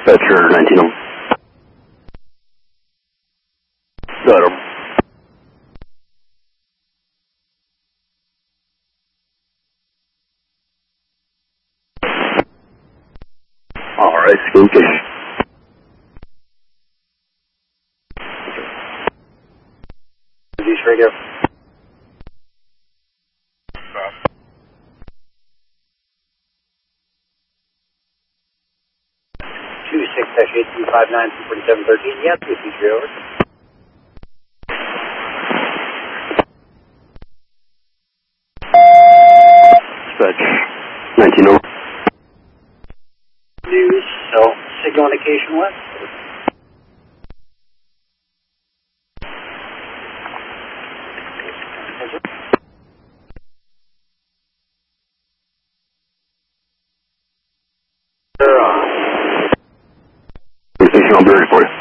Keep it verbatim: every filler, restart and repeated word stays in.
Dispatcher nineteen oh. Got him. Alright, communication. East radio. two six eight two five nine two four seven one three. Yes, this is over. Dispatch nineteen oh. News, so signal indication west. Station, I'll be ready for you.